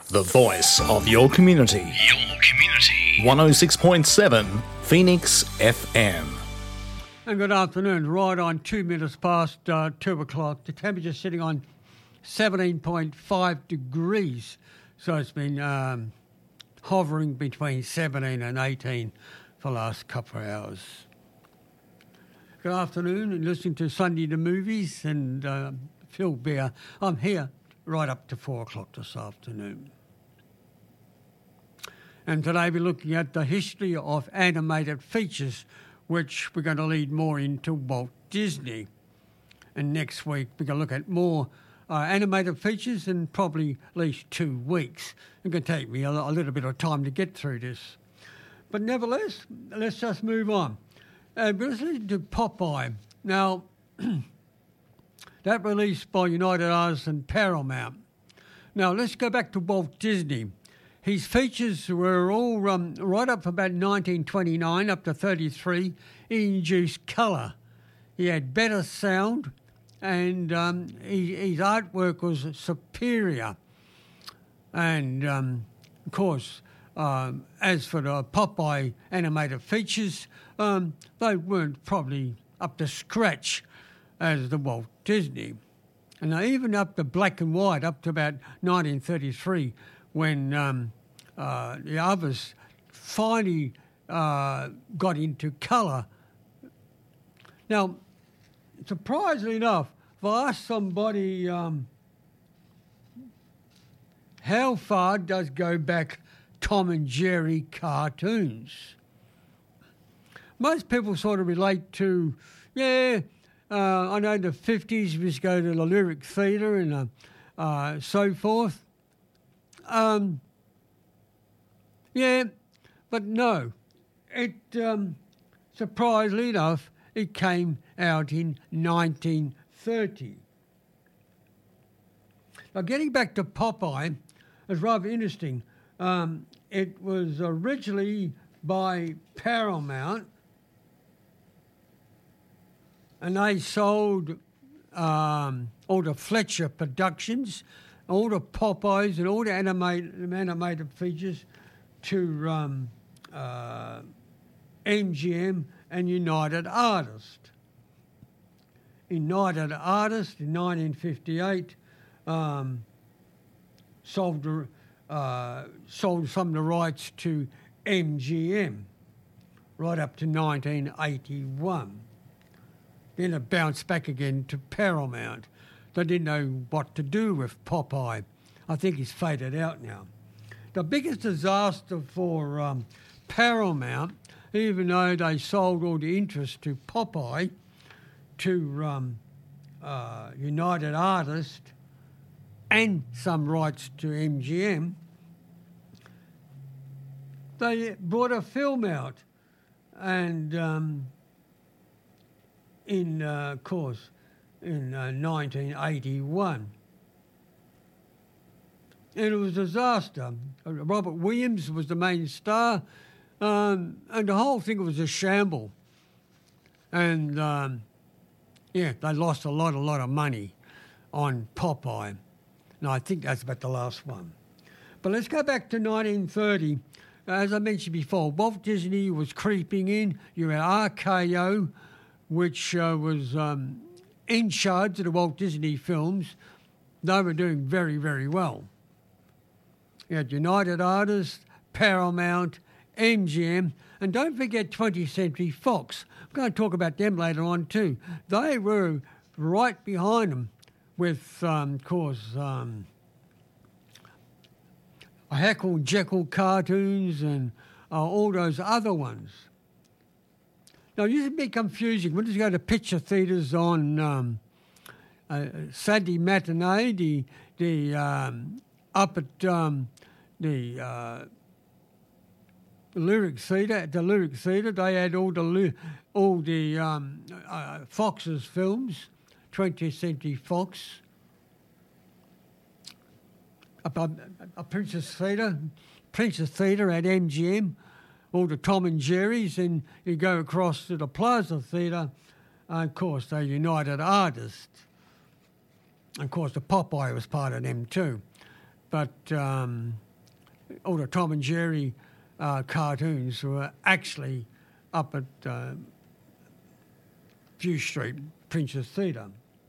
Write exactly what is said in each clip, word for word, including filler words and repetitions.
The voice of your community. Your community. one oh six point seven Phoenix F M. And good afternoon. Right on two minutes past uh, two o'clock. The temperature sitting on seventeen point five degrees. So it's been um, hovering between seventeen and eighteen for the last couple of hours. Good afternoon, and listening to Sunday the Movies and uh, Phil Beer. I'm here right up to four o'clock this afternoon. And today we're looking at the history of animated features, which we're going to lead more into Walt Disney. And next week we're going to look at more uh, animated features in probably at least two weeks. It's going to take me a, a little bit of time to get through this. But nevertheless, let's just move on. Uh, we're listening to Popeye. Now, that released by United Artists and Paramount. Now, let's go back to Walt Disney. His features were all um, right up from about nineteen twenty-nine up to thirty-three. He introduced colour. He had better sound, and um, he, his artwork was superior. And, um, of course, um, as for the Popeye animated features, um, they weren't probably up to scratch as the Walt Disney. And even up to black and white, up to about nineteen thirty-three, when um, uh, the others finally uh, got into colour. Now, surprisingly enough, if I ask somebody um, how far does go back Tom and Jerry cartoons, most people sort of relate to, yeah, uh, I know the fifties, we used to go to the Lyric Theatre and uh, uh, so forth. Um, yeah, but no, it, um, surprisingly enough, it came out in nineteen thirty. Now, getting back to Popeye, it's rather interesting. Um, it was originally by Paramount, and they sold um, all the Fletcher Productions, all the Popeyes and all the animated, animated features to um, uh, M G M and United Artists. United Artists in nineteen fifty-eight um, sold, the, uh, sold some of the rights to M G M right up to nineteen eighty-one. Then it bounced back again to Paramount. They didn't know what to do with Popeye. I think he's faded out now. The biggest disaster for um, Paramount, even though they sold all the interest to Popeye, to um, uh, United Artists and some rights to M G M, they brought a film out and... Um, in, uh, of course, in uh, nineteen eighty-one. And it was a disaster. Robert Williams was the main star, um, and the whole thing was a shamble. And, um, yeah, they lost a lot, a lot of money on Popeye. And I think that's about the last one. But let's go back to nineteen thirty. As I mentioned before, Walt Disney was creeping in. You had R K O, which uh, was um, in charge of the Walt Disney films. They were doing very, very well. You had United Artists, Paramount, M G M, and don't forget twentieth Century Fox. I'm going to talk about them later on too. They were right behind them with, um, of course, um, Heckle Jekyll cartoons and uh, all those other ones. Now, it used to be confusing. We used to go to picture theatres on um, uh, Saturday matinee, the, the um, up at um, the uh, Lyric Theatre. At the Lyric Theatre, they had all the all the um, uh, Fox's films, twentieth Century Fox. Up at a Princess Theatre, Princess Theatre at M G M. All the Tom and Jerry's, and you go across to the Plaza Theatre, and of course, the United Artists. And of course, the Popeye was part of them too. but um, all the Tom and Jerry uh, cartoons were actually up at uh, View Street, Princess Theatre.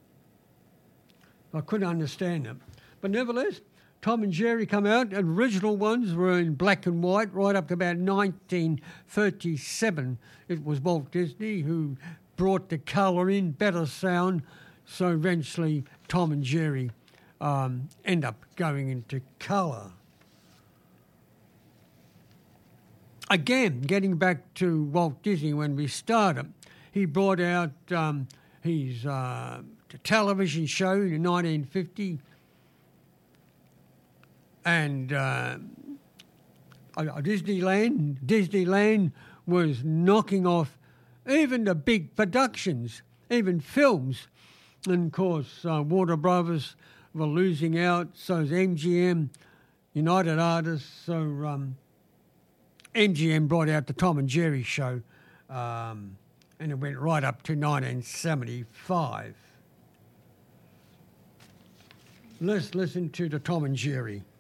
I couldn't understand them. But nevertheless, Tom and Jerry come out, and original ones were in black and white right up to about nineteen thirty-seven. It was Walt Disney who brought the colour in, better sound, so eventually Tom and Jerry um, end up going into colour. Again, getting back to Walt Disney when we started, he brought out um, his uh, television show in nineteen fifty, and uh, Disneyland, Disneyland was knocking off even the big productions, even films. And of course, uh, Warner Brothers were losing out, so is M G M, United Artists. So um, M G M brought out the Tom and Jerry show, um, and it went right up to nineteen seventy-five. Let's listen to the Tom and Jerry.